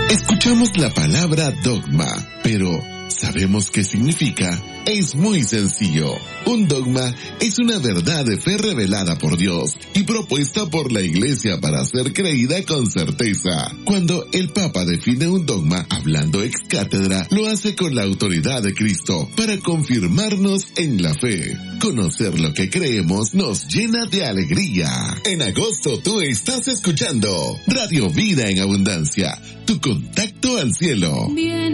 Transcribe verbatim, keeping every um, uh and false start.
Escuchamos la palabra dogma, pero ¿sabemos qué significa? Es muy sencillo. Un dogma es una verdad de fe revelada por Dios y propuesta por la Iglesia para ser creída con certeza. Cuando el Papa define un dogma hablando ex cátedra, lo hace con la autoridad de Cristo para confirmarnos en la fe. Conocer lo que creemos nos llena de alegría. En agosto tú estás escuchando Radio Vida en Abundancia, tu contacto al cielo. Bien.